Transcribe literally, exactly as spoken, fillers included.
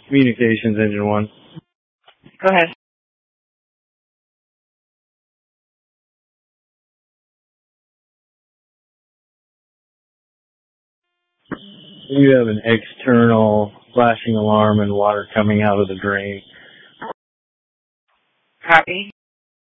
Communications engine one. Go ahead. You have an external flashing alarm and water coming out of the drain. Copy.